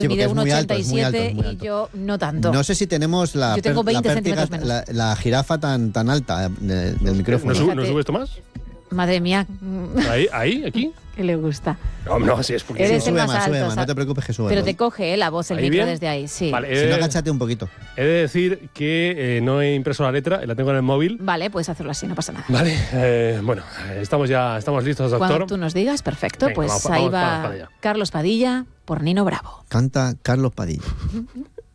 Sí, porque mide es muy alto, 1,87 es muy alto, es muy y alto. yo no tanto. No sé si tenemos la Yo tengo 20 pértiga, centímetros menos. la jirafa tan alta del micrófono. ¿No sube esto más? Madre mía, Ahí, aquí. que le gusta. No, sí, es porque... Eres el Sube más más, alto, no te preocupes que sube Pero más. te coge la voz, el ¿Ahí micro bien? desde ahí, sí. Vale, Si no, agáchate un poquito. He de decir que no he impreso la letra, la tengo en el móvil. Vale, puedes hacerlo así, no pasa nada. Vale, bueno, estamos listos, doctor. Cuando tú nos digas, perfecto, Venga, pues vamos ahí para va allá. Carlos Padilla por Nino Bravo. Canta Carlos Padilla.